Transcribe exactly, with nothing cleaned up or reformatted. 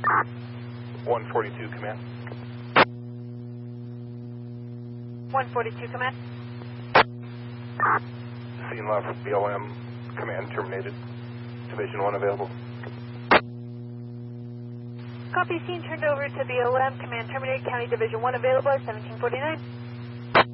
one forty-two, command. one forty-two, command. Scene left, B L M, command terminated. Division one available. Copy, scene turned over to B L M, command terminated, County Division one available at seventeen forty-nine.